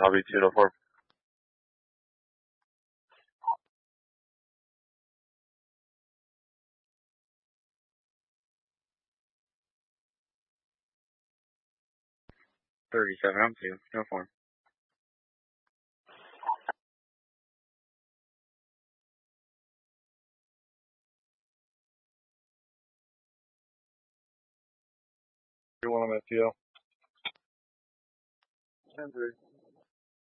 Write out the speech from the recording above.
Hobby 204. 37, I'm 2. Uniform. You want them at 2. 10-3.